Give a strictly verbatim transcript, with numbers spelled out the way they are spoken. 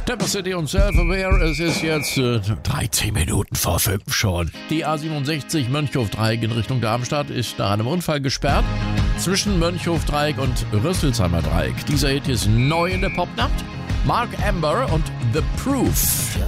Stepper City und Self-Aware, es ist jetzt äh, dreizehn Minuten vor fünf schon. Die A siebenundsechzig Mönchhof-Dreieck in Richtung Darmstadt ist nach einem Unfall gesperrt. Zwischen Mönchhof-Dreieck und Rüsselsheimer Dreieck. Dieser Hit ist neu in der Popnacht. Mark Amber und The Proof.